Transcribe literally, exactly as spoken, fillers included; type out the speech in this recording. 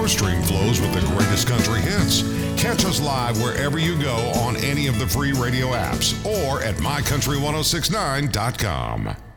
your stream flows with the greatest country hits. Catch us live wherever you go on any of the free radio apps or at my country ten sixty-nine dot com.